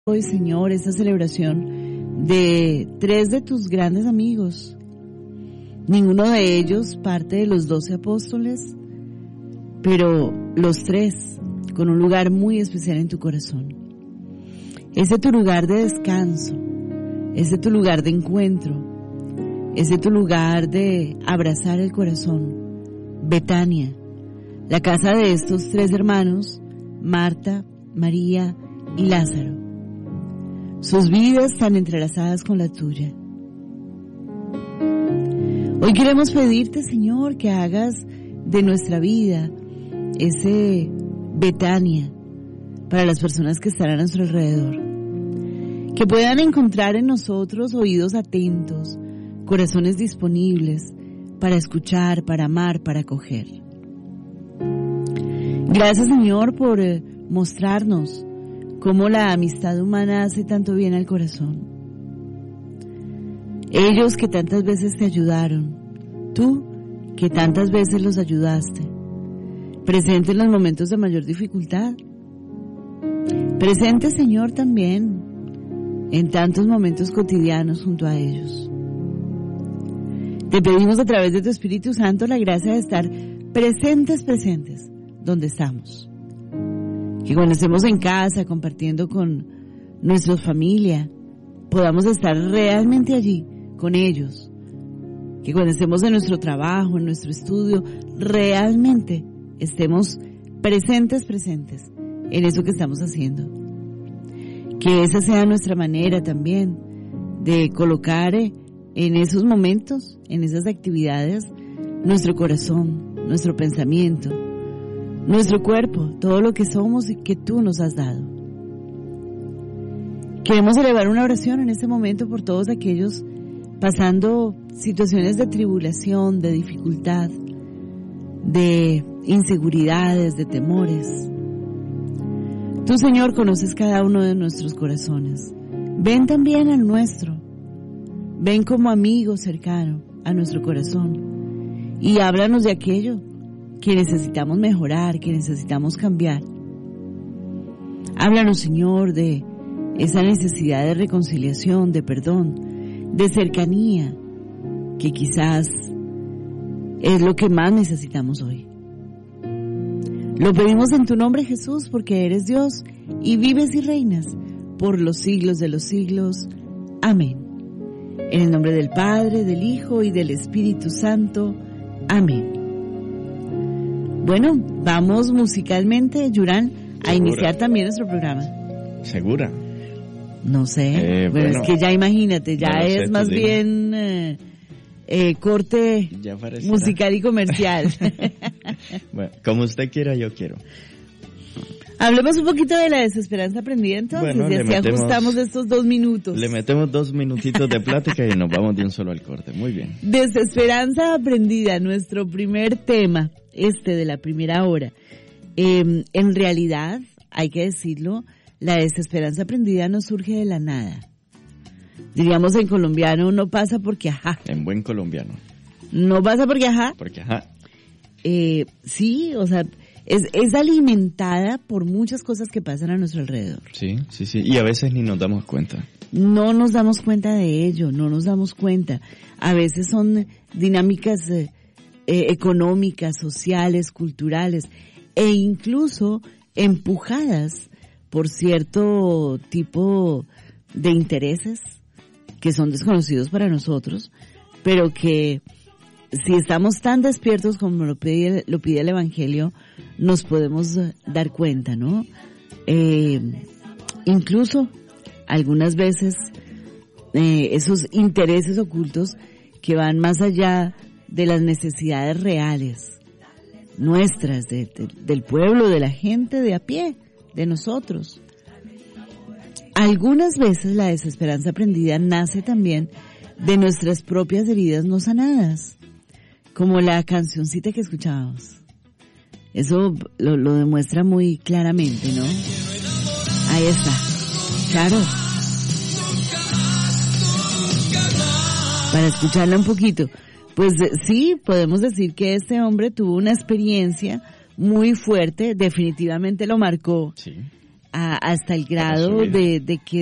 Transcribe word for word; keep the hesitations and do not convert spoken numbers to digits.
Hoy, Señor, esta celebración de tres de tus grandes amigos. Ninguno de ellos parte de los doce apóstoles, pero los tres con un lugar muy especial en tu corazón. Ese es tu lugar de descanso, ese es tu lugar de encuentro, ese es tu lugar de abrazar el corazón. Betania, la casa de estos tres hermanos, Marta, María y Lázaro. Sus vidas están entrelazadas con la tuya. Hoy queremos pedirte, Señor, que hagas de nuestra vida ese Betania para las personas que están a nuestro alrededor. Que puedan encontrar en nosotros oídos atentos, corazones disponibles para escuchar, para amar, para acoger. Gracias, Señor, por eh, mostrarnos cómo la amistad humana hace tanto bien al corazón. Ellos que tantas veces te ayudaron, tú que tantas veces los ayudaste, presente en los momentos de mayor dificultad, presente, Señor, también en tantos momentos cotidianos junto a ellos. Te pedimos a través de tu Espíritu Santo la gracia de estar presentes, presentes, donde estamos. Que cuando estemos en casa compartiendo con nuestra familia, podamos estar realmente allí con ellos. Que cuando estemos en nuestro trabajo, en nuestro estudio, realmente estemos presentes, presentes en eso que estamos haciendo. Que esa sea nuestra manera también de colocar en esos momentos, en esas actividades, nuestro corazón, nuestro pensamiento, nuestro cuerpo, todo lo que somos y que tú nos has dado. Queremos elevar una oración en este momento por todos aquellos pasando situaciones de tribulación, de dificultad, de inseguridades, de temores. Tú, Señor, conoces cada uno de nuestros corazones. Ven también al nuestro. Ven como amigo cercano a nuestro corazón y háblanos de aquello que necesitamos mejorar, que necesitamos cambiar. Háblanos, Señor, de esa necesidad de reconciliación, de perdón, de cercanía, que quizás es lo que más necesitamos hoy. Lo pedimos en tu nombre, Jesús, porque eres Dios y vives y reinas por los siglos de los siglos. Amén. En el nombre del Padre, del Hijo y del Espíritu Santo. Amén. Bueno, vamos musicalmente, Yurán, a iniciar también nuestro programa. ¿Segura? No sé, eh, pero bueno, es que ya imagínate, ya no es sé, más bien eh, eh, corte musical y comercial. Bueno, como usted quiera, yo quiero. Hablemos un poquito de la desesperanza aprendida entonces, bueno, y así metemos, ajustamos estos dos minutos. Le metemos dos minutitos de plática y nos vamos de un solo al corte, muy bien. Desesperanza aprendida, nuestro primer tema, este de la primera hora. Eh, en realidad, hay que decirlo, la desesperanza aprendida no surge de la nada. Diríamos en colombiano, no pasa porque ajá. En buen colombiano. No pasa porque ajá. Porque ajá. Eh, sí, o sea, es, es alimentada por muchas cosas que pasan a nuestro alrededor. Sí, sí, sí, y a veces ni nos damos cuenta. No nos damos cuenta de ello, no nos damos cuenta. A veces son dinámicas eh, eh, económicas, sociales, culturales, e incluso empujadas por cierto tipo de intereses que son desconocidos para nosotros, pero que si estamos tan despiertos como lo pide, lo pide el Evangelio, nos podemos dar cuenta, ¿no? Eh, incluso algunas veces eh, esos intereses ocultos que van más allá de las necesidades reales nuestras, de, de, del pueblo, de la gente de a pie, de nosotros. Algunas veces la desesperanza aprendida nace también de nuestras propias heridas no sanadas, como la cancioncita que escuchábamos. Eso lo, lo demuestra muy claramente, ¿no? Ahí está, claro. Para escucharla un poquito. Pues sí, podemos decir que este hombre tuvo una experiencia muy fuerte, definitivamente lo marcó. Sí. a, hasta el grado de, de que